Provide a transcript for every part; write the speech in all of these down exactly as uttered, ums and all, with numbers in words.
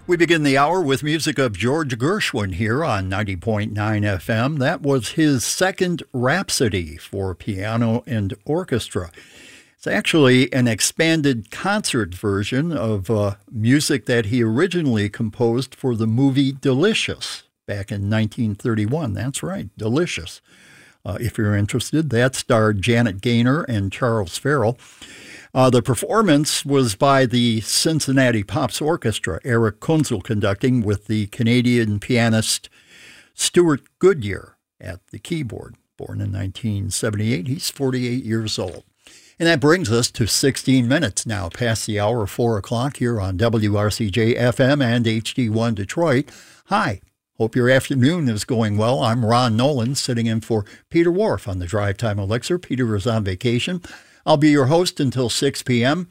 We begin the hour with music of George Gershwin here on ninety point nine F M. That was his second Rhapsody for piano and orchestra. It's actually an expanded concert version of uh, music that he originally composed for the movie Delicious back in nineteen thirty-one. That's right, Delicious. Uh, if you're interested, that starred Janet Gaynor and Charles Farrell. Uh, the performance was by the Cincinnati Pops Orchestra, Eric Kunzel conducting with the Canadian pianist Stuart Goodyear at the keyboard. Born in nineteen seventy-eight, he's forty-eight years old. And that brings us to sixteen minutes now past the hour of four o'clock here on W R C J F M and H D one Detroit. Hi, hope your afternoon is going well. I'm Ron Nolan, sitting in for Peter Wharf on the Drive Time Elixir. Peter is on vacation. I'll be your host until six p.m.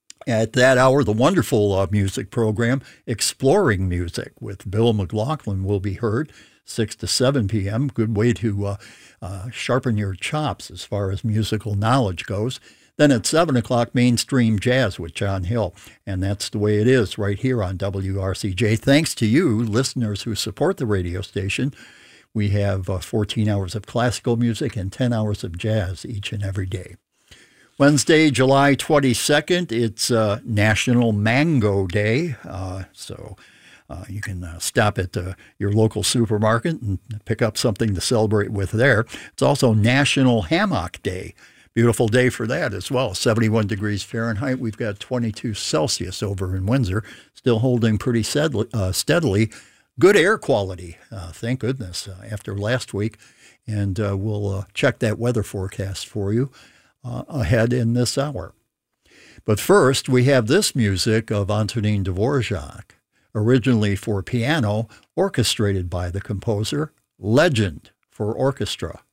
At that hour, the wonderful uh, music program, Exploring Music with Bill McLaughlin, will be heard, six to seven p.m. Good way to uh, uh, sharpen your chops as far as musical knowledge goes. Then at seven o'clock, Mainstream Jazz with John Hill. And that's the way it is right here on W R C J. Thanks to you, listeners who support the radio station. We have uh, fourteen hours of classical music and ten hours of jazz each and every day. Wednesday, July twenty-second, it's uh, National Mango Day, uh, so uh, you can uh, stop at uh, your local supermarket and pick up something to celebrate with there. It's also National Hammock Day. Beautiful day for that as well. seventy-one degrees Fahrenheit. We've got twenty-two Celsius over in Windsor, still holding pretty steadily. Uh, steadily. Good air quality, uh, thank goodness, uh, after last week. And uh, we'll uh, check that weather forecast for you Uh, ahead in this hour. But first, we have this music of Antonin Dvorak, originally for piano, orchestrated by the composer, Legend for orchestra.